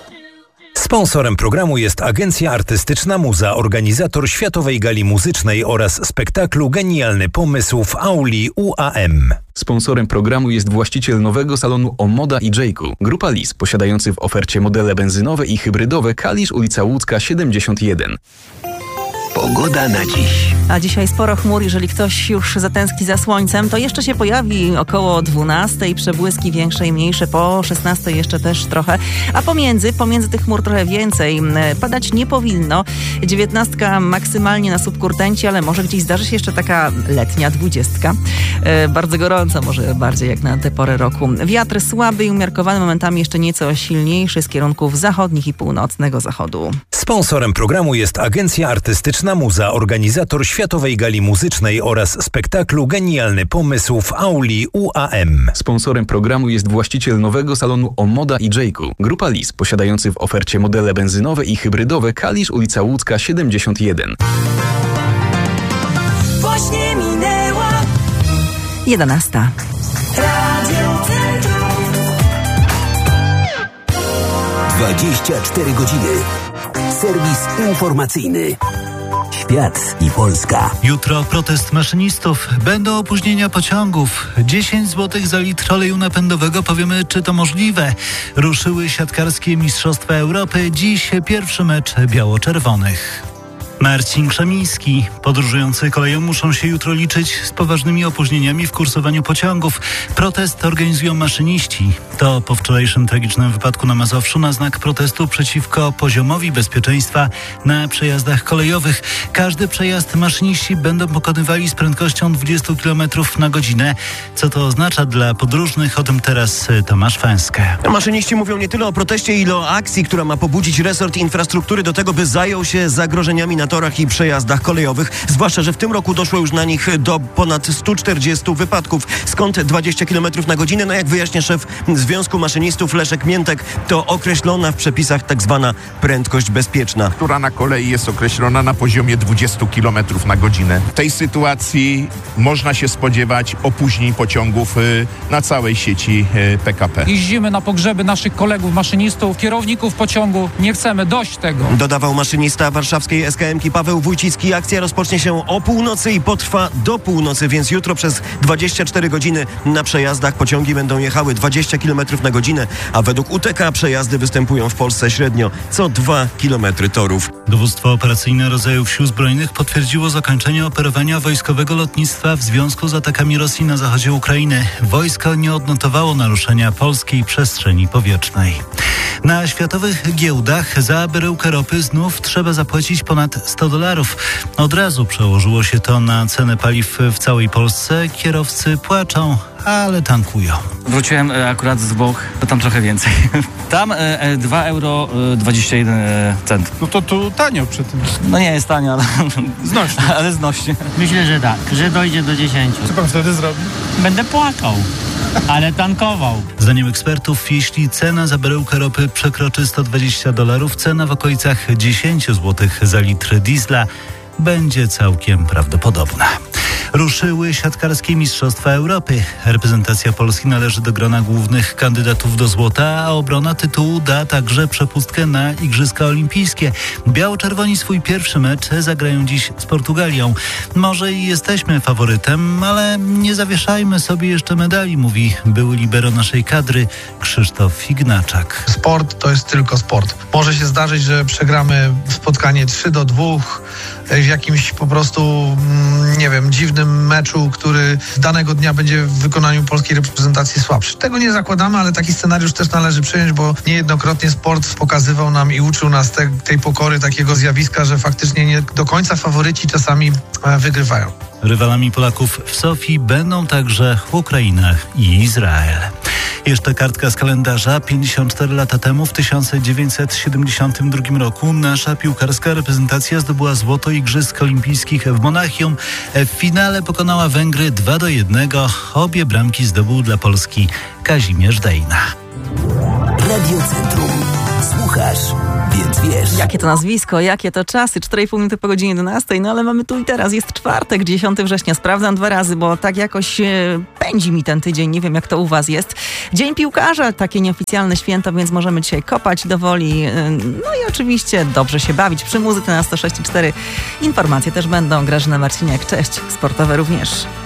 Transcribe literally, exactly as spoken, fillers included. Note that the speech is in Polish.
Sponsorem programu jest Agencja Artystyczna Muza, organizator Światowej Gali Muzycznej oraz spektaklu Genialny Pomysł w auli U A M. Sponsorem programu jest właściciel nowego salonu Omoda i Jayku. Grupa Lis, posiadający w ofercie modele benzynowe i hybrydowe. Kalisz, ulica Łódzka siedemdziesiąt jeden. Pogoda na dziś. A dzisiaj sporo chmur. Jeżeli ktoś już zatęskni za słońcem, to jeszcze się pojawi około dwunastej. Przebłyski większe i mniejsze. Po szesnastej jeszcze też trochę. A pomiędzy, pomiędzy tych chmur trochę więcej. Padać nie powinno. dziewiętnastka maksymalnie na subkurtencie, ale może gdzieś zdarzy się jeszcze taka letnia dwudziestka. E, bardzo gorąco, może bardziej jak na tę porę roku. Wiatr słaby i umiarkowany, momentami jeszcze nieco silniejszy z kierunków zachodnich i północnego zachodu. Sponsorem programu jest Agencja Artystyczna Muza, organizator Światowej Gali Muzycznej oraz spektaklu Genialny Pomysł w auli U A M. Sponsorem programu jest właściciel nowego salonu Omoda i Jayku. Grupa Lis, posiadający w ofercie modele benzynowe i hybrydowe. Kalisz, ulica Łódzka siedemdziesiąt jeden. Właśnie minęła jedenasta. Radio Centrum. dwadzieścia cztery godziny. Serwis informacyjny. Świat i Polska. Jutro protest maszynistów. Będą opóźnienia pociągów. dziesięć złotych za litr oleju napędowego. Powiemy, czy to możliwe. Ruszyły siatkarskie Mistrzostwa Europy. Dziś pierwszy mecz biało-czerwonych. Marcin Krzemiński. Podróżujący koleją muszą się jutro liczyć z poważnymi opóźnieniami w kursowaniu pociągów. Protest organizują maszyniści. To po wczorajszym tragicznym wypadku na Mazowszu na znak protestu przeciwko poziomowi bezpieczeństwa na przejazdach kolejowych. Każdy przejazd maszyniści będą pokonywali z prędkością dwadzieścia kilometrów na godzinę. Co to oznacza dla podróżnych? O tym teraz Tomasz Fęskę. Maszyniści mówią nie tyle o proteście, ile o akcji, która ma pobudzić resort infrastruktury do tego, by zajął się zagrożeniami na torach i przejazdach kolejowych. Zwłaszcza, że w tym roku doszło już na nich do ponad stu czterdziestu wypadków. Skąd dwadzieścia kilometrów na godzinę? No jak wyjaśnia szef Związku Maszynistów Leszek Miętek, to określona w przepisach tak zwana prędkość bezpieczna, która na kolei jest określona na poziomie dwudziestu kilometrów na godzinę. W tej sytuacji można się spodziewać opóźnień pociągów na całej sieci P K P. Jeździmy na pogrzeby naszych kolegów maszynistów, kierowników pociągu. Nie chcemy dość tego. Dodawał maszynista warszawskiej S K M-ki Paweł Wójcicki. Akcja rozpocznie się o północy i potrwa do północy, więc jutro przez dwadzieścia cztery godziny na przejazdach pociągi będą jechały dwadzieścia kilometrów na godzinę, a według U T K przejazdy występują w Polsce średnio co dwa kilometry torów. Dowództwo operacyjne rodzajów Sił Zbrojnych potwierdziło zakończenie operowania wojskowego lotnictwa w związku z atakami Rosji na zachodzie Ukrainy. Wojsko nie odnotowało naruszenia polskiej przestrzeni powietrznej. Na światowych giełdach za baryłkę ropy znów trzeba zapłacić ponad sto dolarów. Od razu przełożyło się to na cenę paliw w całej Polsce. Kierowcy płaczą, ale tankują. Wróciłem e, akurat z Włoch, to tam trochę więcej. Tam e, e, dwa euro dwadzieścia jeden cent. No to tu tanio przy tym. No nie jest tanio, ale znośnie. ale znośnie. Myślę, że tak, że dojdzie do dziesięciu. Co pan wtedy zrobi? Będę płakał, ale tankował. Zdaniem ekspertów, jeśli cena za baryłkę ropy przekroczy sto dwadzieścia dolarów, cena w okolicach dziesięć złotych za litr diesla będzie całkiem prawdopodobna. Ruszyły siatkarskie Mistrzostwa Europy. Reprezentacja Polski należy do grona głównych kandydatów do złota, a obrona tytułu da także przepustkę na Igrzyska Olimpijskie. Biało-czerwoni swój pierwszy mecz zagrają dziś z Portugalią. Może i jesteśmy faworytem, ale nie zawieszajmy sobie jeszcze medali, mówi były libero naszej kadry Krzysztof Ignaczak. Sport to jest tylko sport. Może się zdarzyć, że przegramy spotkanie trzy do dwóch w jakimś po prostu, nie wiem, dziwnym meczu, który danego dnia będzie w wykonaniu polskiej reprezentacji słabszy. Tego nie zakładamy, ale taki scenariusz też należy przyjąć, bo niejednokrotnie sport pokazywał nam i uczył nas te, tej pokory, takiego zjawiska, że faktycznie nie do końca faworyci czasami wygrywają. Rywalami Polaków w Sofii będą także Ukraina i Izrael. Jeszcze kartka z kalendarza. pięćdziesiąt cztery lata temu, w tysiąc dziewięćset siedemdziesiątym drugim roku, nasza piłkarska reprezentacja zdobyła złoto Igrzysk Olimpijskich w Monachium. W finale pokonała Węgry dwa do jednego. Obie bramki zdobył dla Polski Kazimierz Dejna. Radio Centrum. Słuchaj. słuchasz, więc wiesz. Jakie to nazwisko, jakie to czasy, cztery i pół minuty po godzinie jedenastej, no ale mamy tu i teraz, jest czwartek, dziesiątego września, sprawdzam dwa razy, bo tak jakoś e, pędzi mi ten tydzień, nie wiem jak to u was jest. Dzień piłkarza, takie nieoficjalne święto, więc możemy dzisiaj kopać do woli, e, no i oczywiście dobrze się bawić przy muzyce na sto sześć i cztery. Informacje też będą, Grażyna Marciniak, cześć, sportowe również.